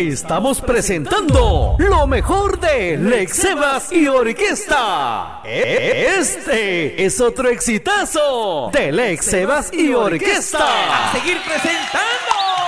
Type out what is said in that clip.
estamos presentando lo mejor de Lex Sebas y Orquesta. Este es otro exitazo de Lex Sebas y Orquesta. A seguir presentando